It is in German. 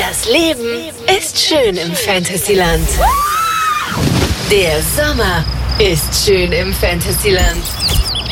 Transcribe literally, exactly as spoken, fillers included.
Das Leben ist schön im Fantasyland. Der Sommer ist schön im Fantasyland.